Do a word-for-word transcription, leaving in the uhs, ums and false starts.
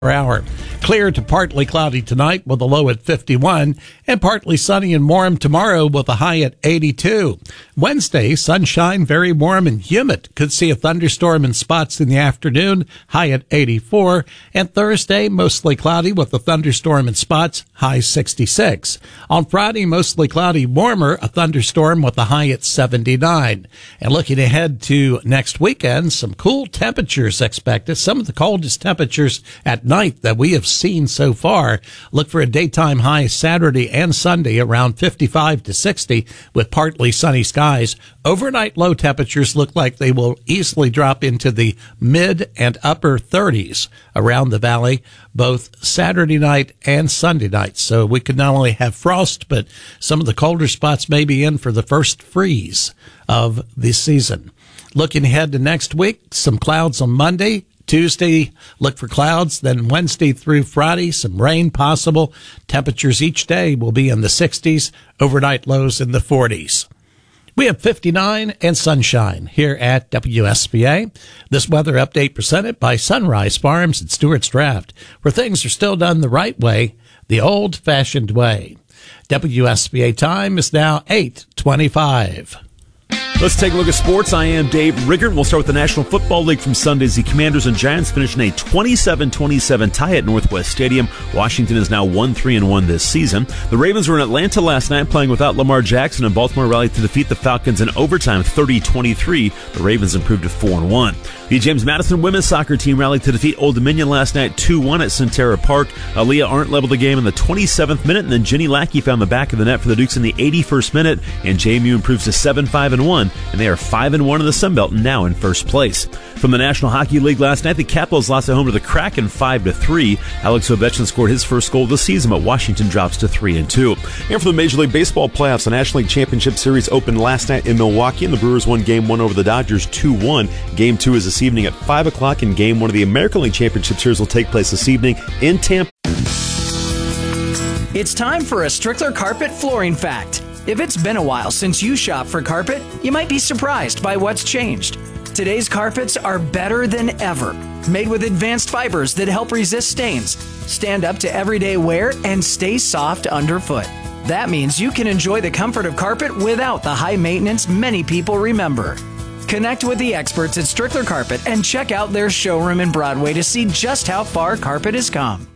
hour. Clear to partly cloudy tonight with a low at fifty-one, and partly sunny and warm tomorrow with a high at eighty-two. Wednesday, sunshine, very warm and humid. Could see a thunderstorm in spots in the afternoon, high at eighty-four. And Thursday, mostly cloudy with a thunderstorm in spots, high sixty-six. On Friday, mostly cloudy, warmer, a thunderstorm with a high at seventy-nine. And looking ahead to next weekend, some cool temperatures expected. Some of the coldest temperatures at night that we have seen so far. Look for a daytime high Saturday and Sunday around fifty-five to sixty with partly sunny skies. Overnight low temperatures look like they will easily drop into the mid and upper thirties around the valley, both Saturday night and Sunday night. So we could not only have frost, but some of the colder spots may be in for the first freeze of the season. Looking ahead to next week, some clouds on Monday. Tuesday, look for clouds. Then Wednesday through Friday, some rain possible. Temperatures each day will be in the sixties, overnight lows in the forties. We have fifty-nine and sunshine here at W S B A. This weather update presented by Sunrise Farms and Stewart's Draft, where things are still done the right way, the old-fashioned way. W S B A time is now eight twenty-five. Let's take a look at sports. I am Dave Riggert. We'll start with the National Football League from Sundays. The Commanders and Giants finished in a twenty-seven twenty-seven tie at Northwest Stadium. Washington is now one three and one this season. The Ravens were in Atlanta last night playing without Lamar Jackson, and Baltimore rallied to defeat the Falcons in overtime thirty twenty-three. The Ravens improved to four and one. The James Madison women's soccer team rallied to defeat Old Dominion last night two one at Centera Park. Aaliyah Arndt leveled the game in the twenty-seventh minute, and then Jenny Lackey found the back of the net for the Dukes in the eighty-first minute, and J M U improves to seven five and one. And they are five and one in the Sun Belt and now in first place. From the National Hockey League last night, the Capitals lost at home to the Kraken five to three. Alex Ovechkin scored his first goal of the season, but Washington drops to three and two. And for the Major League Baseball playoffs, the National League Championship Series opened last night in Milwaukee, and the Brewers won Game one over the Dodgers two one. Game two is this evening at five o'clock, and Game one of the American League Championship Series will take place this evening in Tampa. It's time for a Strickler Carpet Flooring Fact. If it's been a while since you shopped for carpet, you might be surprised by what's changed. Today's carpets are better than ever, made with advanced fibers that help resist stains, stand up to everyday wear, and stay soft underfoot. That means you can enjoy the comfort of carpet without the high maintenance many people remember. Connect with the experts at Strickler Carpet and check out their showroom in Broadway to see just how far carpet has come.